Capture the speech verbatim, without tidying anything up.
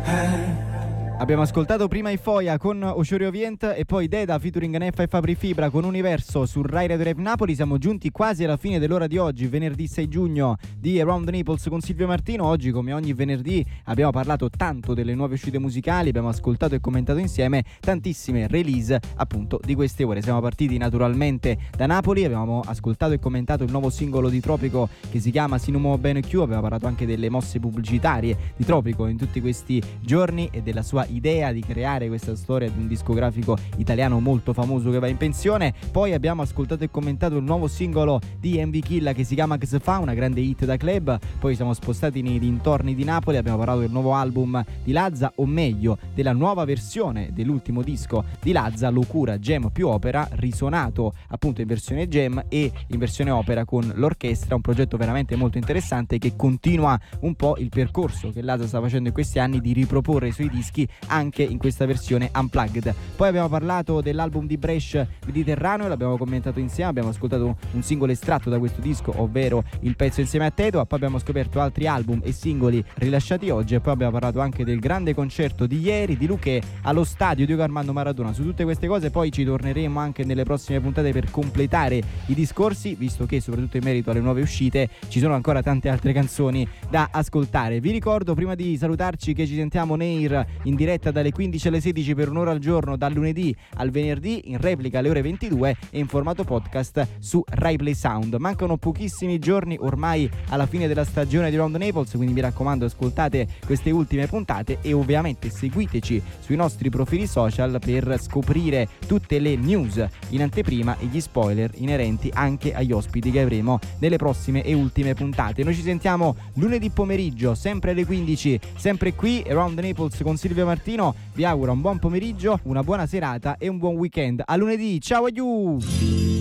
Abbiamo ascoltato prima i Foia con Oshori Orient e poi Deda featuring Neffa e Fabri Fibra con Universo su Rai Radio Rap Napoli. Siamo giunti quasi alla fine dell'ora di oggi, venerdì sei giugno di Around the Naples con Silvio Martino. Oggi, come ogni venerdì, abbiamo parlato tanto delle nuove uscite musicali, abbiamo ascoltato e commentato insieme tantissime release appunto di queste ore. Siamo partiti naturalmente da Napoli, abbiamo ascoltato e commentato il nuovo singolo di Tropico che si chiama Sinumo Bene Q, abbiamo parlato anche delle mosse pubblicitarie di Tropico in tutti questi giorni e della sua idea di creare questa storia di un discografico italiano molto famoso che va in pensione. Poi abbiamo ascoltato e commentato il nuovo singolo di M V Killa che si chiama X Fa, una grande hit da club. Poi siamo spostati nei dintorni di Napoli, abbiamo parlato del nuovo album di Lazza, o meglio della nuova versione dell'ultimo disco di Lazza, Locura Jam più Opera, risuonato appunto in versione Jam e in versione Opera con l'orchestra, un progetto veramente molto interessante che continua un po' il percorso che Lazza sta facendo in questi anni di riproporre i suoi dischi anche in questa versione unplugged. Poi abbiamo parlato dell'album di Brescia Mediterraneo, l'abbiamo commentato insieme, abbiamo ascoltato un singolo estratto da questo disco, ovvero il pezzo Insieme a Teto. Poi abbiamo scoperto altri album e singoli rilasciati oggi e poi abbiamo parlato anche del grande concerto di ieri di Luché allo stadio Diego Armando Maradona. Su tutte queste cose poi ci torneremo anche nelle prossime puntate per completare i discorsi, visto che soprattutto in merito alle nuove uscite ci sono ancora tante altre canzoni da ascoltare. Vi ricordo prima di salutarci che ci sentiamo Nair in diretta dalle quindici alle sedici per un'ora al giorno, dal lunedì al venerdì, in replica alle ore ventidue e in formato podcast su Rai Play Sound. Mancano pochissimi giorni ormai alla fine della stagione di Around the Naples, quindi mi raccomando ascoltate queste ultime puntate e ovviamente seguiteci sui nostri profili social per scoprire tutte le news in anteprima e gli spoiler inerenti anche agli ospiti che avremo nelle prossime e ultime puntate. Noi ci sentiamo lunedì pomeriggio, sempre alle quindici, sempre qui Around the Naples con Silvio Martino. Vi auguro un buon pomeriggio, una buona serata e un buon weekend. A lunedì, ciao, aiù!